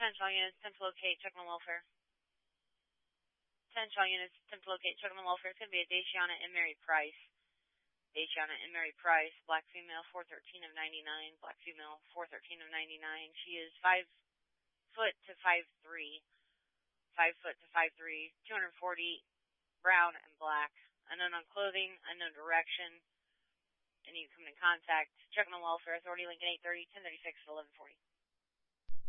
10 units, 10 to locate, check on welfare. 10 units, 10 to locate, check on welfare. It's going to be a Daciana and Mary Price. Daciana and Mary Price, black female, 413 of 99, black female, 413 of 99. She is 5 foot to 5'3", 5 foot to 5'3", 240, brown and black. Unknown on clothing, unknown direction. And you come in contact. Checking on welfare. Authority Lincoln 830, 1036 at 1140.